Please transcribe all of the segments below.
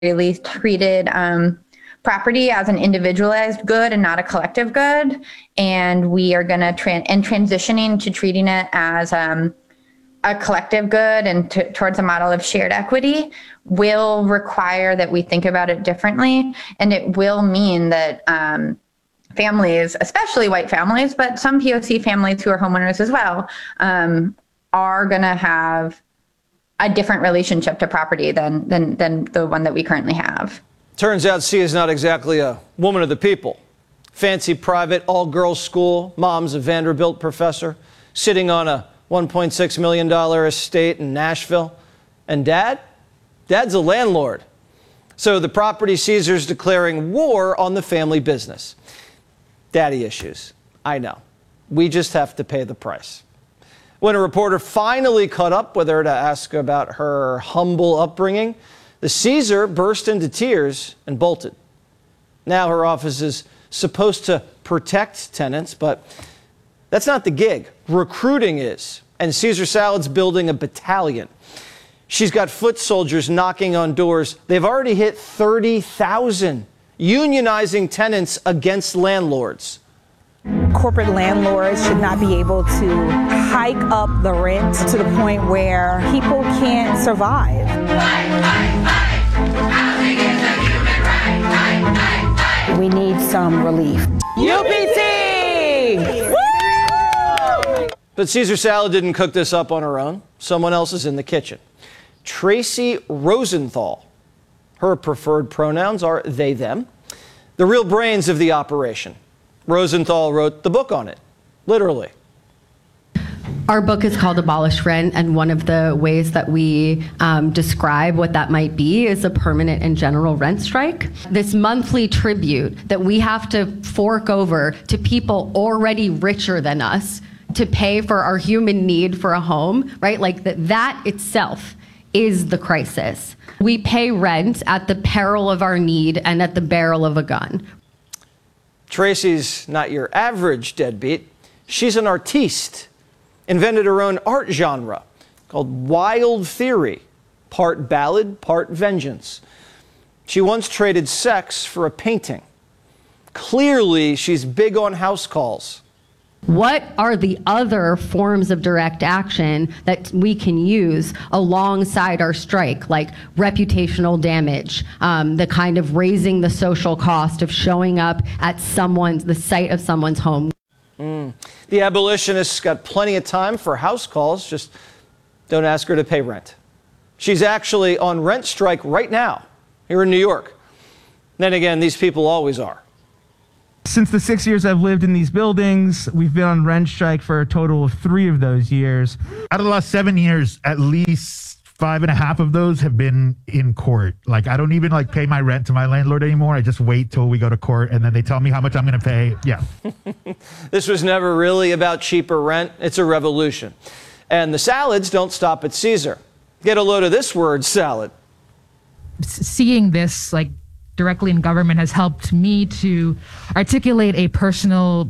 really treated property as an individualized good and not a collective good. And we are going to transitioning to treating it as a collective good and towards a model of shared equity will require that we think about it differently. And it will mean that families, especially white families, but some POC families who are homeowners as well, are going to have a different relationship to property than the one that we currently have. Turns out Sia is not exactly a woman of the people. Fancy private all-girls school, mom's a Vanderbilt professor, sitting on a $1.6 million estate in Nashville. And dad's a landlord. So the property Caesar's declaring war on the family business. Daddy issues, I know. We just have to pay the price. When a reporter finally caught up with her to ask about her humble upbringing, the Caesar burst into tears and bolted. Now her office is supposed to protect tenants, but that's not the gig. Recruiting is. And Caesar Salad's building a battalion. She's got foot soldiers knocking on doors. They've already hit 30,000, unionizing tenants against landlords. Corporate landlords should not be able to hike up the rent to the point where people can't survive. We need some relief. UPC! But Caesar Salad didn't cook this up on her own. Someone else is in the kitchen. Tracy Rosenthal. Her preferred pronouns are they, them. The real brains of the operation. Rosenthal wrote the book on it, literally. Our book is called Abolish Rent, and one of the ways that we describe what that might be is a permanent and general rent strike. This monthly tribute that we have to fork over to people already richer than us to pay for our human need for a home, right? Like that itself is the crisis. We pay rent at the peril of our need and at the barrel of a gun. Tracy's not your average deadbeat. She's an artiste. Invented her own art genre called Wild Theory, part ballad, part vengeance. She once traded sex for a painting. Clearly, she's big on house calls. What are the other forms of direct action that we can use alongside our strike, like reputational damage, the kind of raising the social cost of showing up at the site of someone's home? The abolitionists got plenty of time for house calls, just don't ask her to pay rent. She's actually on rent strike right now here in New York. Then again, these people always are. Since the 6 years I've lived in these buildings, we've been on rent strike for a total of 3 of those years. Out of the last 7 years, at least 5.5 of those have been in court. Like, I don't even pay my rent to my landlord anymore. I just wait till we go to court and then they tell me how much I'm going to pay. Yeah. This was never really about cheaper rent. It's a revolution. And the Salads don't stop at Caesar. Get a load of this word, salad. Seeing this, directly in government has helped me to articulate a personal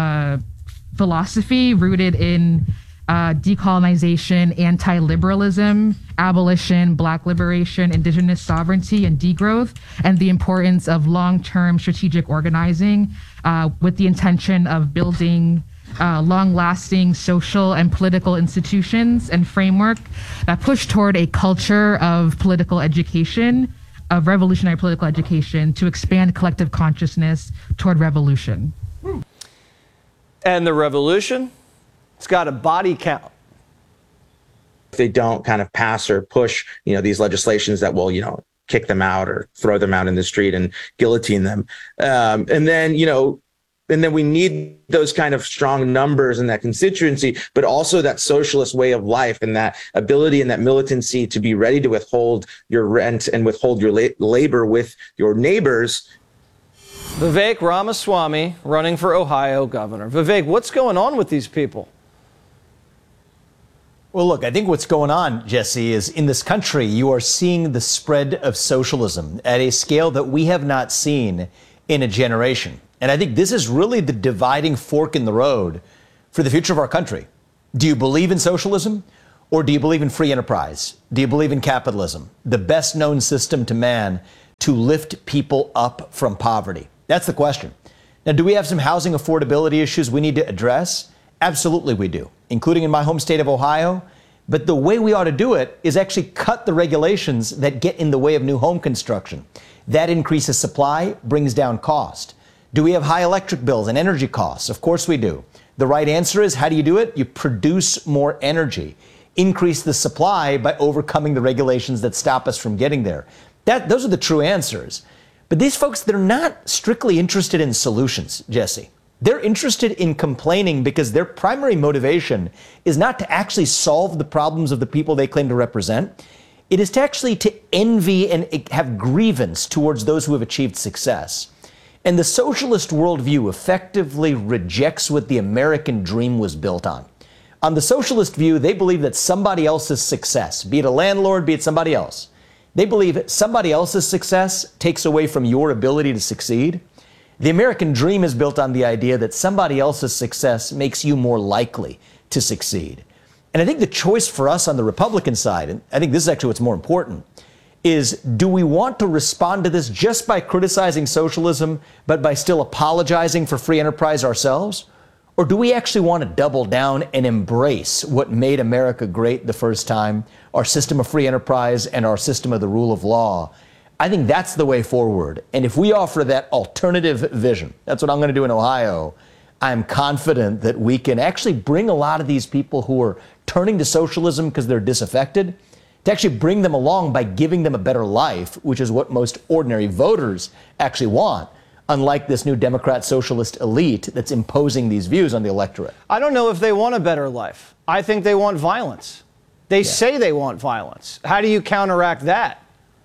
philosophy rooted in decolonization, anti-liberalism, abolition, Black liberation, indigenous sovereignty, and degrowth, and the importance of long-term strategic organizing with the intention of building long-lasting social and political institutions and framework that push toward a culture of political education, of revolutionary political education, to expand collective consciousness toward revolution. And the revolution, it's got a body count. If they don't kind of pass or push, these legislations that will, kick them out or throw them out in the street and guillotine them. And then we need those kind of strong numbers in that constituency, but also that socialist way of life and that ability and that militancy to be ready to withhold your rent and withhold your labor with your neighbors. Vivek Ramaswamy running for Ohio governor. Vivek, what's going on with these people? Well, look, I think what's going on, Jesse, is in this country, you are seeing the spread of socialism at a scale that we have not seen in a generation. And I think this is really the dividing fork in the road for the future of our country. Do you believe in socialism, or do you believe in free enterprise? Do you believe in capitalism, the best known system to man to lift people up from poverty? That's the question. Now, do we have some housing affordability issues we need to address? Absolutely we do, including in my home state of Ohio. But the way we ought to do it is actually cut the regulations that get in the way of new home construction. That increases supply, brings down cost. Do we have high electric bills and energy costs? Of course we do. The right answer is, how do you do it? You produce more energy. Increase the supply by overcoming the regulations that stop us from getting there. Those are the true answers. But these folks, they're not strictly interested in solutions, Jesse. They're interested in complaining because their primary motivation is not to actually solve the problems of the people they claim to represent. It is to actually to envy and have grievance towards those who have achieved success. And the socialist worldview effectively rejects what the American dream was built on. On the socialist view, they believe that somebody else's success, be it a landlord, be it somebody else, they believe somebody else's success takes away from your ability to succeed. The American dream is built on the idea that somebody else's success makes you more likely to succeed. And I think the choice for us on the Republican side, and I think this is actually what's more important, is do we want to respond to this just by criticizing socialism, but by still apologizing for free enterprise ourselves? Or do we actually want to double down and embrace what made America great the first time, our system of free enterprise and our system of the rule of law? I think that's the way forward. And if we offer that alternative vision, that's what I'm going to do in Ohio, I'm confident that we can actually bring a lot of these people who are turning to socialism because they're disaffected, to actually bring them along by giving them a better life, which is what most ordinary voters actually want, unlike this new Democrat socialist elite that's imposing these views on the electorate. I don't know if they want a better life. I think they want violence. They say they want violence. How do you counteract that?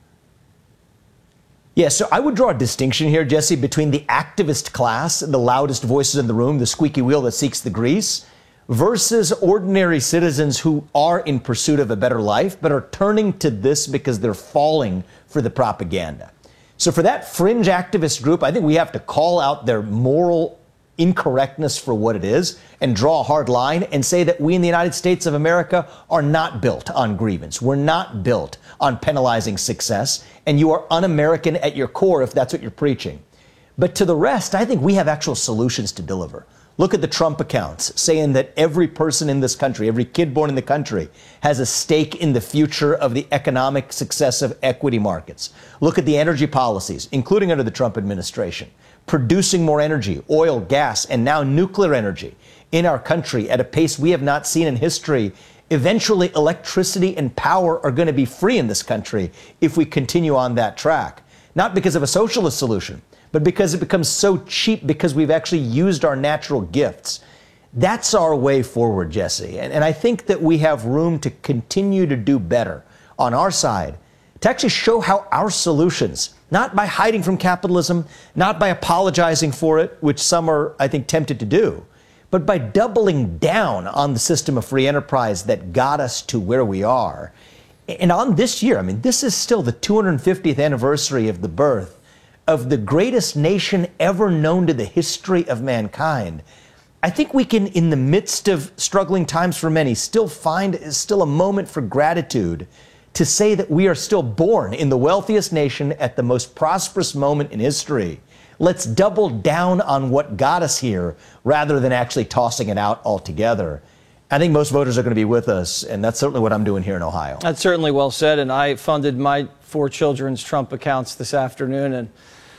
Yeah, so I would draw a distinction here, Jesse, between the activist class, the loudest voices in the room, the squeaky wheel that seeks the grease, versus ordinary citizens who are in pursuit of a better life, but are turning to this because they're falling for the propaganda. So for that fringe activist group, I think we have to call out their moral incorrectness for what it is and draw a hard line and say that we in the United States of America are not built on grievance. We're not built on penalizing success, and you are un-American at your core if that's what you're preaching. But to the rest, I think we have actual solutions to deliver. Look at the Trump accounts saying that every person in this country, every kid born in the country, has a stake in the future of the economic success of equity markets. Look at the energy policies, including under the Trump administration, producing more energy, oil, gas, and now nuclear energy in our country at a pace we have not seen in history. Eventually, electricity and power are going to be free in this country if we continue on that track. Not because of a socialist solution, but because it becomes so cheap because we've actually used our natural gifts. That's our way forward, Jesse. And I think that we have room to continue to do better on our side, to actually show how our solutions, not by hiding from capitalism, not by apologizing for it, which some are, I think, tempted to do, but by doubling down on the system of free enterprise that got us to where we are. And on this year, I mean, this is still the 250th anniversary of the birth of the greatest nation ever known to the history of mankind. I think we can, in the midst of struggling times for many, still find a moment for gratitude to say that we are still born in the wealthiest nation at the most prosperous moment in history. Let's double down on what got us here rather than actually tossing it out altogether. I think most voters are going to be with us, and that's certainly what I'm doing here in Ohio. That's certainly well said, and I funded my 4 children's Trump accounts this afternoon, and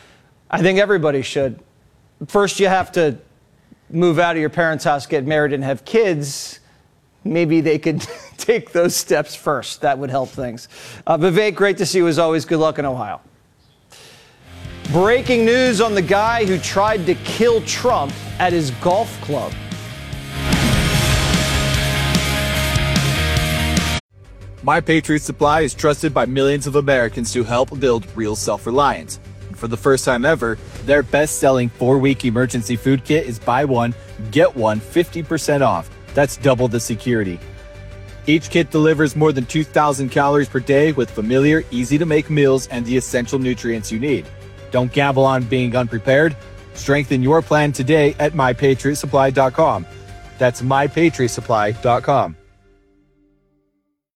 I think everybody should. First, you have to move out of your parents' house, get married, and have kids. Maybe they could take those steps first. That would help things. Vivek, great to see you as always. Good luck in Ohio. Breaking news on the guy who tried to kill Trump at his golf club. My Patriot Supply is trusted by millions of Americans to help build real self-reliance. For the first time ever, their best-selling 4-week emergency food kit is buy one, get one 50% off. That's double the security. Each kit delivers more than 2,000 calories per day with familiar, easy-to-make meals and the essential nutrients you need. Don't gamble on being unprepared. Strengthen your plan today at MyPatriotSupply.com. That's MyPatriotSupply.com.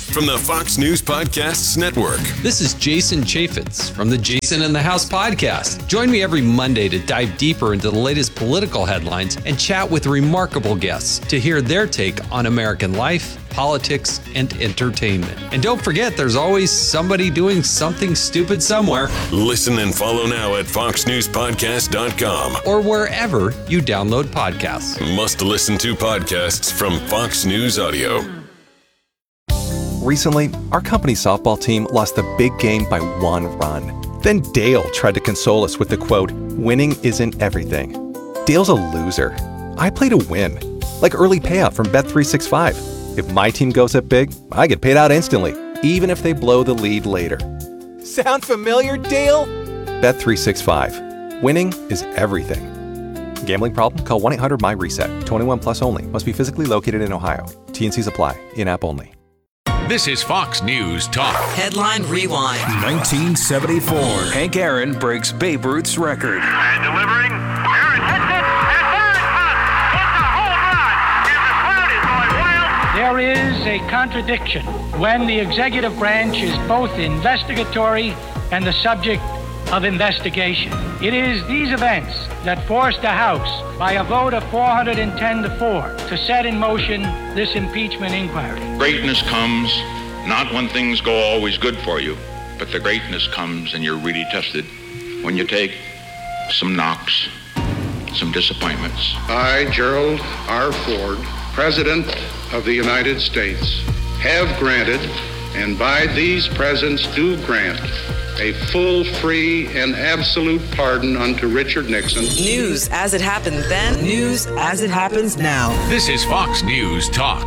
from the Fox News Podcasts Network. This is Jason Chaffetz from the Jason in the House podcast. Join me every Monday to dive deeper into the latest political headlines and chat with remarkable guests to hear their take on American life, politics, and entertainment. And don't forget, there's always somebody doing something stupid somewhere. Listen and follow now at foxnewspodcast.com or wherever you download podcasts. Must listen to podcasts from Fox News Audio. Recently, our company softball team lost the big game by 1 run. Then Dale tried to console us with the quote, "Winning isn't everything." Dale's a loser. I play to win, like early payout from Bet365. If my team goes up big, I get paid out instantly, even if they blow the lead later. Sound familiar, Dale? Bet365. Winning is everything. Gambling problem? Call 1-800-MY-RESET. 21 plus only. Must be physically located in Ohio. T&Cs apply. In-app only. This is Fox News Talk. Headline Rewind. 1974. Hank Aaron breaks Babe Ruth's record. And delivering. Aaron hits it. And there it comes. It's a home run. And the crowd is going wild. There is a contradiction when the executive branch is both investigatory and the subject of investigation. It is these events that forced the House, by a vote of 410 to 4, to set in motion this impeachment inquiry. Greatness comes not when things go always good for you, but the greatness comes and you're really tested when you take some knocks, some disappointments. I, Gerald R. Ford, President of the United States, have granted, and by these presents do grant, a full, free, and absolute pardon unto Richard Nixon. News as it happened then, news as it happens now. This is Fox News Talk.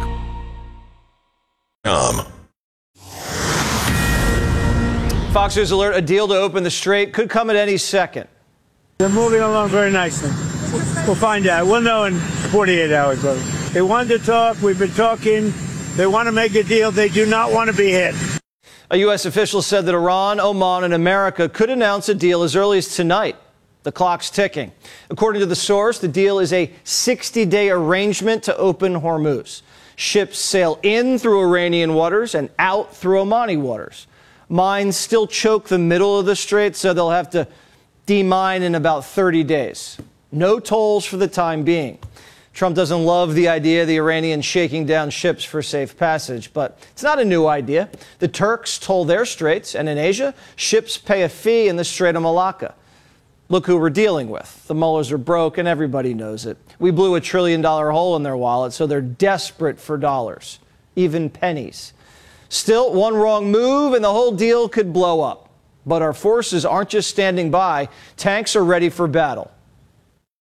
Fox News alert, a deal to open the strait could come at any second. They're moving along very nicely. We'll find out. We'll know in 48 hours, brother. They wanted to talk. We've been talking. They want to make a deal. They do not want to be hit. A U.S. official said that Iran, Oman, and America could announce a deal as early as tonight. The clock's ticking. According to the source, the deal is a 60-day arrangement to open Hormuz. Ships sail in through Iranian waters and out through Omani waters. Mines still choke the middle of the strait, so they'll have to demine in about 30 days. No tolls for the time being. Trump doesn't love the idea of the Iranians shaking down ships for safe passage, but it's not a new idea. The Turks toll their straits, and in Asia, ships pay a fee in the Strait of Malacca. Look who we're dealing with. The mullahs are broke, and everybody knows it. We blew $1 trillion hole in their wallet, so they're desperate for dollars, even pennies. Still, one wrong move, and the whole deal could blow up. But our forces aren't just standing by. Tanks are ready for battle.